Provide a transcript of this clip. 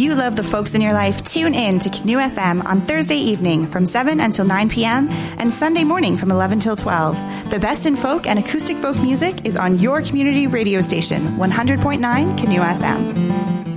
you love the folks in your life, tune in to Canoe FM on Thursday evening from 7 until 9 p.m. and Sunday morning from 11 till 12. The best in folk and acoustic folk music is on your community radio station, 100.9 Canoe FM.